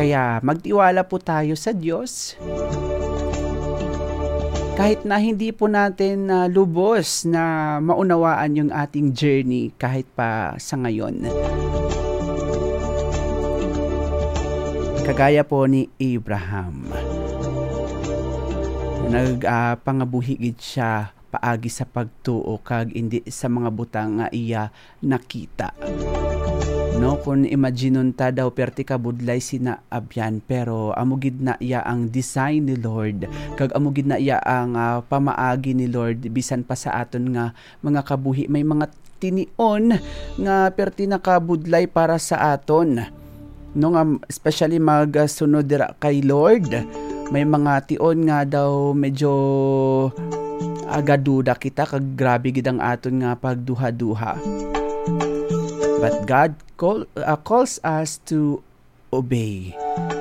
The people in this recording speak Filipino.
Kaya magtiwala po tayo sa Diyos. Kahit na hindi po natin lubos na maunawaan yung ating journey kahit pa sa ngayon. Kagaya po ni Abraham. Nagpangabuhigid siya paagi sa pagtuo kag hindi sa mga butang nga iya nakita. No, kung imaginon ta daw perti ka budlay sina abyan, pero amugid na iya ang design ni Lord kag amugid na iya ang pamaagi ni Lord bisan pa sa aton nga mga kabuhi may mga tinion nga perti nakabudlay para sa aton. No nga especially magsunod dira kay Lord, may mga tion nga daw medyo agaduda kita kag grabe gid ang aton nga pagduha-duha. But God calls us to obey.